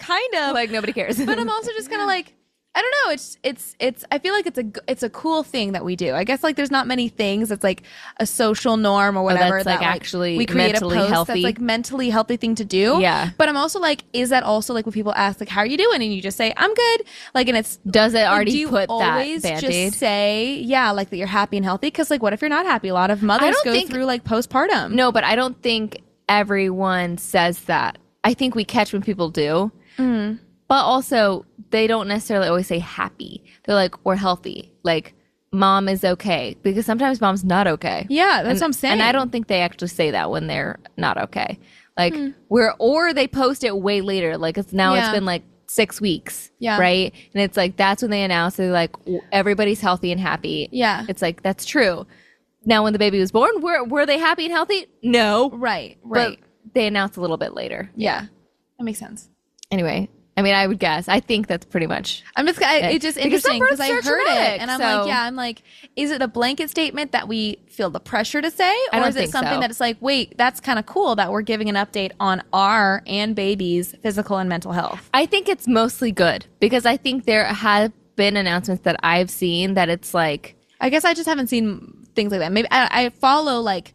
kind of. Like nobody cares. But I'm also just kind of like, I don't know. It's. I feel like it's a cool thing that we do. I guess like there's not many things that's like a social norm or whatever that's, that like, actually we create mentally a post healthy. that's like mentally healthy thing to do. Yeah. But I'm also like, is that also like when people ask like, how are you doing? And you just say, I'm good. Like, and it's Does it like, already do you put that always Band-Aid? just say like that you're happy and healthy? Because like, what if you're not happy? A lot of mothers don't go think- through like postpartum. No, but I don't think everyone says that. I think we catch when people do. But also, they don't necessarily always say happy. They're like, we're healthy. Like, mom is okay. Because sometimes mom's not okay. Yeah, that's what I'm saying. And I don't think they actually say that when they're not okay. Like, or they post it way later. Like, it's Yeah. been like 6 weeks. Yeah. Right? And it's like, that's when they announce, they're like, everybody's healthy and happy. Yeah. It's like, that's true. Now, when the baby was born, were they happy and healthy? No. Right. But they announced a little bit later. Yeah. That makes sense. Anyway, I mean, I would guess. I think that's pretty much. I'm just, it's just Because some interesting because I births are heard traumatic, it and I'm so- like, I'm like, is it a blanket statement that we feel the pressure to say? I Or don't is it think something so. that it's like, wait, that's kind of cool that we're giving an update on our and baby's physical and mental health? I think it's mostly good because I think there have been announcements that I've seen that it's like, I guess I just haven't seen things like that. Maybe I follow like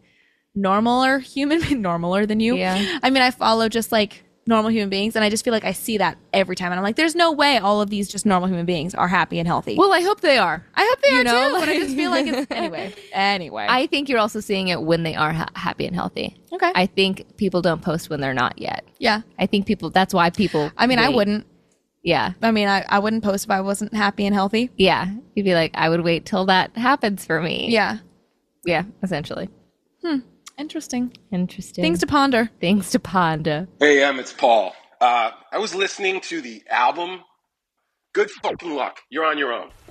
normaler than you. Yeah. I mean, I follow just like normal human beings and I just feel like I see that every time. And I'm like, there's no way all of these just normal human beings are happy and healthy. well, I hope they are. I hope they are know, too, but I like- just feel like it's anyway. I think you're also seeing it when they are happy and healthy. Okay. I think people don't post when they're not yet. yeah. I think that's why people. I mean, I wait. wouldn't. Yeah. I mean, I wouldn't post if I wasn't happy and healthy. Yeah. You'd be like, I would wait till that happens for me. Yeah. Yeah. Essentially. Interesting. Interesting. Things to ponder. Things to ponder. Hey, it's Paul. I was listening to the album. Good fucking luck. You're on your own.